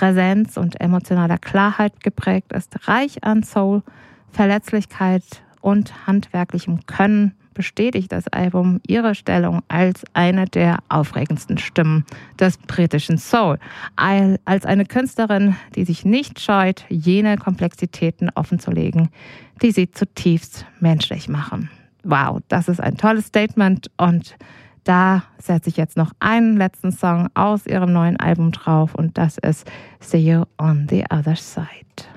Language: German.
Präsenz und emotionaler Klarheit geprägt ist, reich an Soul, Verletzlichkeit und handwerklichem Können, bestätigt das Album ihre Stellung als eine der aufregendsten Stimmen des britischen Soul. Als eine Künstlerin, die sich nicht scheut, jene Komplexitäten offenzulegen, die sie zutiefst menschlich machen. Wow, das ist ein tolles Statement und da setze ich jetzt noch einen letzten Song aus ihrem neuen Album drauf und das ist See You on the Other Side.